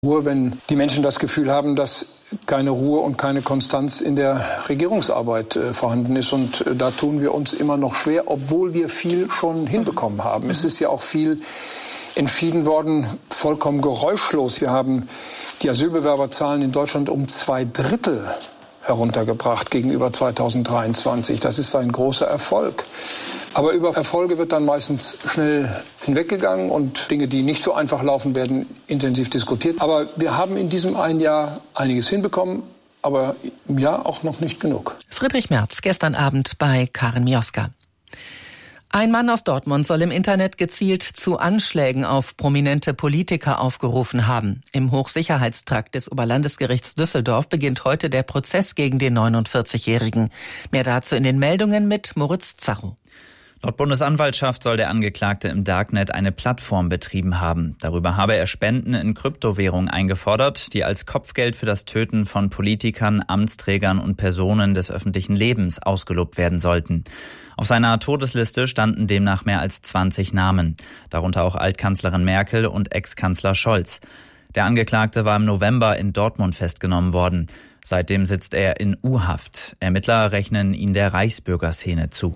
Ruhe, wenn die Menschen das Gefühl haben, dass keine Ruhe und keine Konstanz in der Regierungsarbeit vorhanden ist. Und da tun wir uns immer noch schwer, obwohl wir viel schon hinbekommen haben. Es ist ja auch viel entschieden worden, vollkommen geräuschlos. Wir haben die Asylbewerberzahlen in Deutschland um 2/3 heruntergebracht gegenüber 2023. Das ist ein großer Erfolg. Aber über Erfolge wird dann meistens schnell hinweggegangen und Dinge, die nicht so einfach laufen, werden intensiv diskutiert. Aber wir haben in diesem einen Jahr einiges hinbekommen, aber im Jahr auch noch nicht genug. Friedrich Merz, gestern Abend bei Karin Mioska. Ein Mann aus Dortmund soll im Internet gezielt zu Anschlägen auf prominente Politiker aufgerufen haben. Im Hochsicherheitstrakt des Oberlandesgerichts Düsseldorf beginnt heute der Prozess gegen den 49-Jährigen. Mehr dazu in den Meldungen mit Moritz Zacho. Laut Bundesanwaltschaft soll der Angeklagte im Darknet eine Plattform betrieben haben. Darüber habe er Spenden in Kryptowährung eingefordert, die als Kopfgeld für das Töten von Politikern, Amtsträgern und Personen des öffentlichen Lebens ausgelobt werden sollten. Auf seiner Todesliste standen demnach mehr als 20 Namen, darunter auch Altkanzlerin Merkel und Ex-Kanzler Scholz. Der Angeklagte war im November in Dortmund festgenommen worden. Seitdem sitzt er in U-Haft. Ermittler rechnen ihn der Reichsbürgerszene zu.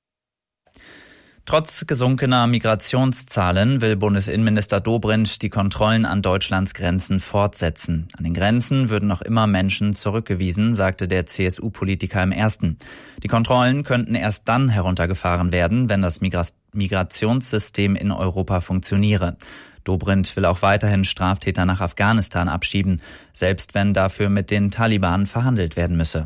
Trotz gesunkener Migrationszahlen will Bundesinnenminister Dobrindt die Kontrollen an Deutschlands Grenzen fortsetzen. An den Grenzen würden noch immer Menschen zurückgewiesen, sagte der CSU-Politiker im Ersten. Die Kontrollen könnten erst dann heruntergefahren werden, wenn das Migrationssystem in Europa funktioniere. Dobrindt will auch weiterhin Straftäter nach Afghanistan abschieben, selbst wenn dafür mit den Taliban verhandelt werden müsse.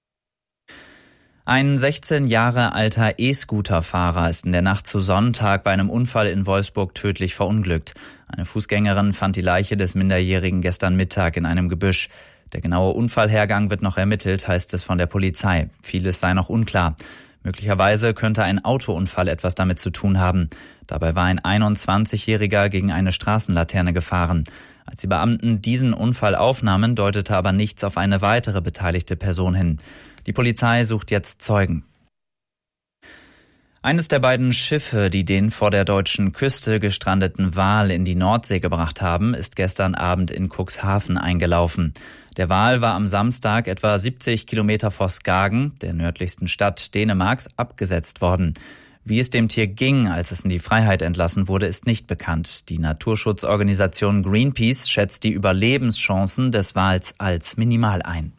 Ein 16 Jahre alter E-Scooter-Fahrer ist in der Nacht zu Sonntag bei einem Unfall in Wolfsburg tödlich verunglückt. Eine Fußgängerin fand die Leiche des Minderjährigen gestern Mittag in einem Gebüsch. Der genaue Unfallhergang wird noch ermittelt, heißt es von der Polizei. Vieles sei noch unklar. Möglicherweise könnte ein Autounfall etwas damit zu tun haben. Dabei war ein 21-Jähriger gegen eine Straßenlaterne gefahren. Als die Beamten diesen Unfall aufnahmen, deutete aber nichts auf eine weitere beteiligte Person hin. Die Polizei sucht jetzt Zeugen. Eines der beiden Schiffe, die den vor der deutschen Küste gestrandeten Wal in die Nordsee gebracht haben, ist gestern Abend in Cuxhaven eingelaufen. Der Wal war am Samstag etwa 70 Kilometer vor Skagen, der nördlichsten Stadt Dänemarks, abgesetzt worden. Wie es dem Tier ging, als es in die Freiheit entlassen wurde, ist nicht bekannt. Die Naturschutzorganisation Greenpeace schätzt die Überlebenschancen des Wals als minimal ein.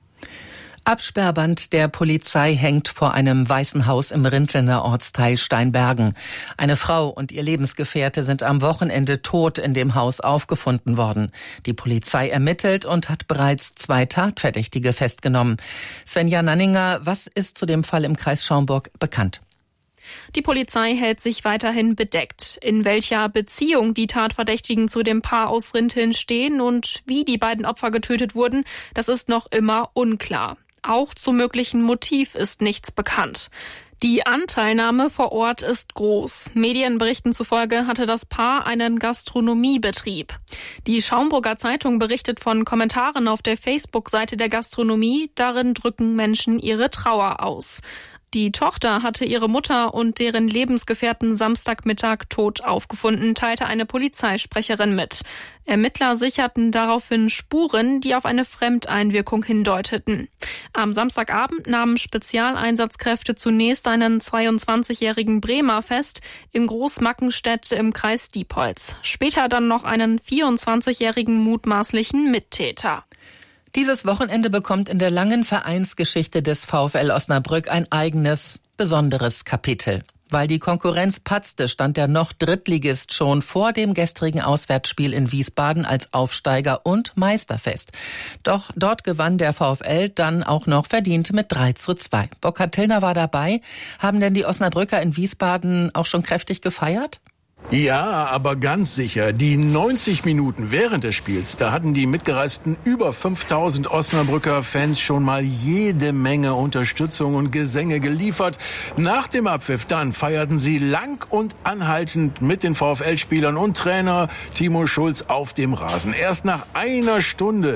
Absperrband der Polizei hängt vor einem weißen Haus im Rintlener Ortsteil Steinbergen. Eine Frau und ihr Lebensgefährte sind am Wochenende tot in dem Haus aufgefunden worden. Die Polizei ermittelt und hat bereits 2 Tatverdächtige festgenommen. Svenja Nanninger, was ist zu dem Fall im Kreis Schaumburg bekannt? Die Polizei hält sich weiterhin bedeckt. In welcher Beziehung die Tatverdächtigen zu dem Paar aus Rinteln stehen und wie die beiden Opfer getötet wurden, das ist noch immer unklar. Auch zum möglichen Motiv ist nichts bekannt. Die Anteilnahme vor Ort ist groß. Medienberichten zufolge hatte das Paar einen Gastronomiebetrieb. Die Schaumburger Zeitung berichtet von Kommentaren auf der Facebook-Seite der Gastronomie. Darin drücken Menschen ihre Trauer aus. Die Tochter hatte ihre Mutter und deren Lebensgefährten Samstagmittag tot aufgefunden, teilte eine Polizeisprecherin mit. Ermittler sicherten daraufhin Spuren, die auf eine Fremdeinwirkung hindeuteten. Am Samstagabend nahmen Spezialeinsatzkräfte zunächst einen 22-jährigen Bremer fest in Großmackenstedt im Kreis Diepholz. Später dann noch einen 24-jährigen mutmaßlichen Mittäter. Dieses Wochenende bekommt in der langen Vereinsgeschichte des VfL Osnabrück ein eigenes, besonderes Kapitel. Weil die Konkurrenz patzte, stand der noch Drittligist schon vor dem gestrigen Auswärtsspiel in Wiesbaden als Aufsteiger und Meister fest. Doch dort gewann der VfL dann auch noch verdient mit 3:2. Burkhard Tillner war dabei. Haben denn die Osnabrücker in Wiesbaden auch schon kräftig gefeiert? Ja, aber ganz sicher. Die 90 Minuten während des Spiels, da hatten die mitgereisten über 5000 Osnabrücker Fans schon mal jede Menge Unterstützung und Gesänge geliefert. Nach dem Abpfiff dann feierten sie lang und anhaltend mit den VfL-Spielern und Trainer Timo Schulz auf dem Rasen. Erst nach einer Stunde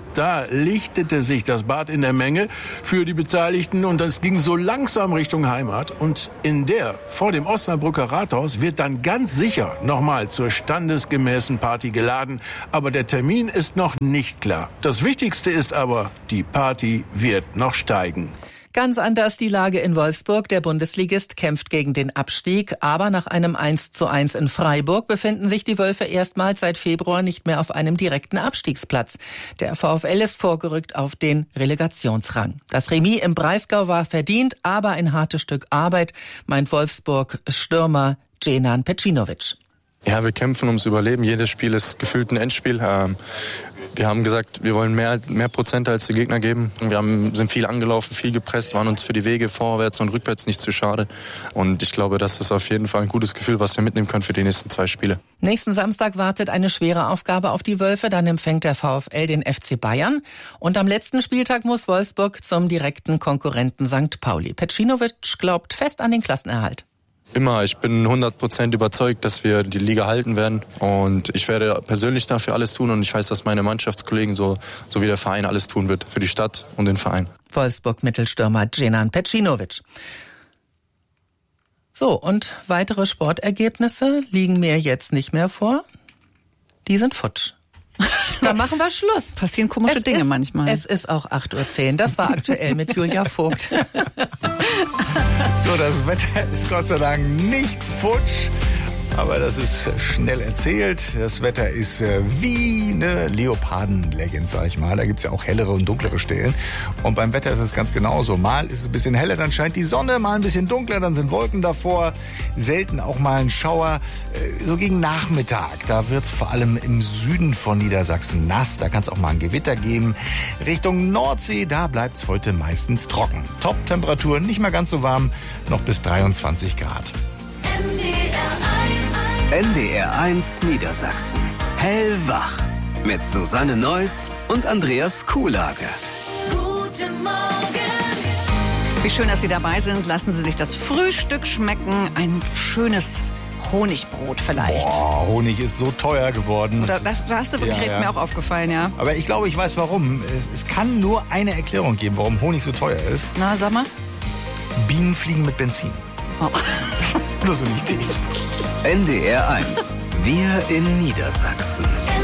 Da lichtete sich das Bad in der Menge für die Beteiligten und es ging so langsam Richtung Heimat. Und in der vor dem Osnabrücker Rathaus wird dann ganz sicher nochmal zur standesgemäßen Party geladen. Aber der Termin ist noch nicht klar. Das Wichtigste ist aber, die Party wird noch steigen. Ganz anders die Lage in Wolfsburg. Der Bundesligist kämpft gegen den Abstieg. Aber nach einem 1:1 in Freiburg befinden sich die Wölfe erstmals seit Februar nicht mehr auf einem direkten Abstiegsplatz. Der VfL ist vorgerückt auf den Relegationsrang. Das Remis im Breisgau war verdient, aber ein hartes Stück Arbeit, meint Wolfsburg-Stürmer Dženan Pecinović. Ja, wir kämpfen ums Überleben. Jedes Spiel ist gefühlt ein Endspiel. Wir haben gesagt, wir wollen mehr Prozent als die Gegner geben. Wir sind viel angelaufen, viel gepresst, waren uns für die Wege vorwärts und rückwärts nicht zu schade. Und ich glaube, das ist auf jeden Fall ein gutes Gefühl, was wir mitnehmen können für die nächsten 2 Spiele. Nächsten Samstag wartet eine schwere Aufgabe auf die Wölfe. Dann empfängt der VfL den FC Bayern. Und am letzten Spieltag muss Wolfsburg zum direkten Konkurrenten St. Pauli. Pecinović glaubt fest an den Klassenerhalt. Immer. Ich bin 100% überzeugt, dass wir die Liga halten werden. Und ich werde persönlich dafür alles tun. Und ich weiß, dass meine Mannschaftskollegen so wie der Verein alles tun wird. Für die Stadt und den Verein. Wolfsburg-Mittelstürmer Dženan Pecinović. So, und weitere Sportergebnisse liegen mir jetzt nicht mehr vor. Die sind futsch. Da machen wir Schluss. Passieren komische Dinge manchmal. Es ist auch 8:10 Uhr. Das war aktuell mit Julia Vogt. So, das Wetter ist Gott sei Dank nicht futsch. Aber das ist schnell erzählt. Das Wetter ist wie eine Leoparden-Leggings, sag ich mal. Da gibt's ja auch hellere und dunklere Stellen. Und beim Wetter ist es ganz genauso. Mal ist es ein bisschen heller, dann scheint die Sonne, mal ein bisschen dunkler, dann sind Wolken davor. Selten auch mal ein Schauer. So gegen Nachmittag, da wird's vor allem im Süden von Niedersachsen nass. Da kann es auch mal ein Gewitter geben. Richtung Nordsee, da bleibt's heute meistens trocken. Top-Temperatur, nicht mal ganz so warm, noch bis 23 Grad. NDR 1 Niedersachsen. Hellwach. Mit Susanne Neuss und Andreas Kuhlage. Guten Morgen. Wie schön, dass Sie dabei sind. Lassen Sie sich das Frühstück schmecken. Ein schönes Honigbrot vielleicht. Boah, Honig ist so teuer geworden. Da hast du wirklich recht, ist mir auch aufgefallen, ja. Aber ich glaube, ich weiß warum. Es kann nur eine Erklärung geben, warum Honig so teuer ist. Na, sag mal. Bienen fliegen mit Benzin. Oh. Nur so eine Idee. NDR 1. Wir in Niedersachsen.